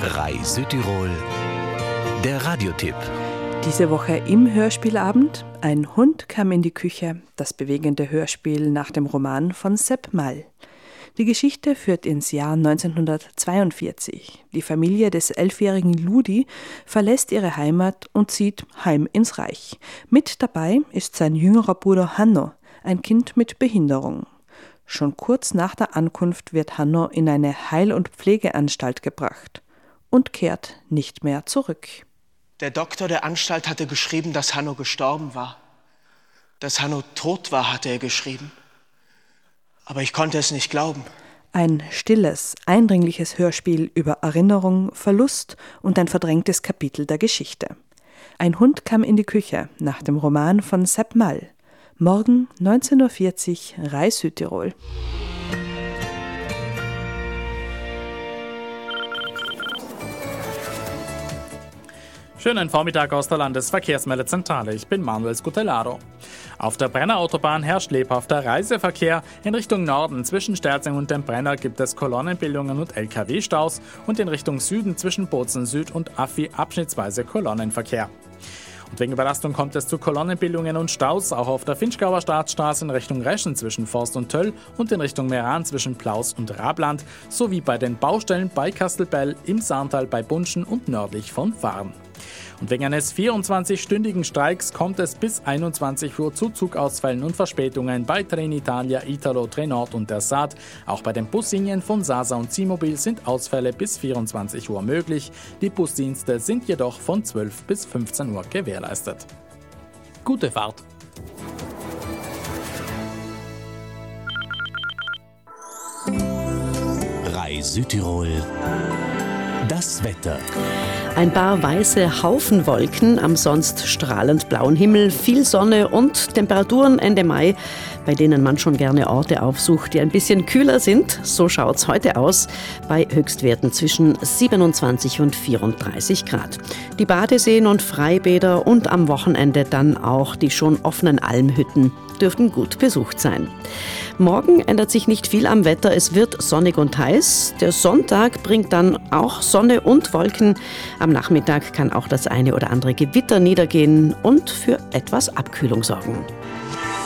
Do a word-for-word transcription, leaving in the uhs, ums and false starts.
R A I Südtirol, der Radiotipp. Diese Woche im Hörspielabend: Ein Hund kam in die Küche, das bewegende Hörspiel nach dem Roman von Sepp Mall. Die Geschichte führt ins Jahr neunzehnhundertzweiundvierzig. Die Familie des elfjährigen Ludi verlässt ihre Heimat und zieht heim ins Reich. Mit dabei ist sein jüngerer Bruder Hanno, ein Kind mit Behinderung. Schon kurz nach der Ankunft wird Hanno in eine Heil- und Pflegeanstalt gebracht und kehrt nicht mehr zurück. Der Doktor der Anstalt hatte geschrieben, dass Hanno gestorben war. Dass Hanno tot war, hatte er geschrieben. Aber ich konnte es nicht glauben. Ein stilles, eindringliches Hörspiel über Erinnerung, Verlust und ein verdrängtes Kapitel der Geschichte. Ein Hund kam in die Küche nach dem Roman von Sepp Mall. Morgen neunzehn Uhr vierzig, R A I Südtirol. Schönen Vormittag aus der Landesverkehrsmeldezentrale. Ich bin Manuel Scutellaro. Auf der Brennerautobahn herrscht lebhafter Reiseverkehr. In Richtung Norden zwischen Sterzing und dem Brenner gibt es Kolonnenbildungen und L K W-Staus und in Richtung Süden zwischen Bozen Süd und Affi abschnittsweise Kolonnenverkehr. Und wegen Überlastung kommt es zu Kolonnenbildungen und Staus, auch auf der Finchgauer Staatsstraße in Richtung Reschen zwischen Forst und Töll und in Richtung Meran zwischen Plaus und Rabland, sowie bei den Baustellen bei Kastelbell, im Saartal bei Bunschen und nördlich von Farn. Und wegen eines vierundzwanzig-stündigen Streiks kommt es bis einundzwanzig Uhr zu Zugausfällen und Verspätungen bei Trenitalia, Italo, Trenord und der Saat. Auch bei den Buslinien von Sasa und Zimobil sind Ausfälle bis vierundzwanzig Uhr möglich. Die Busdienste sind jedoch von zwölf bis fünfzehn Uhr gewährleistet. Gute Fahrt! R A I Südtirol, das Wetter. Ein paar weiße Haufenwolken am sonst strahlend blauen Himmel, viel Sonne und Temperaturen Ende Mai, bei denen man schon gerne Orte aufsucht, die ein bisschen kühler sind. So schaut's heute aus, bei Höchstwerten zwischen siebenundzwanzig und vierunddreißig Grad. Die Badeseen und Freibäder und am Wochenende dann auch die schon offenen Almhütten dürften gut besucht sein. Morgen ändert sich nicht viel am Wetter, es wird sonnig und heiß. Der Sonntag bringt dann auch Sonne und Wolken. Am Nachmittag kann auch das eine oder andere Gewitter niedergehen und für etwas Abkühlung sorgen.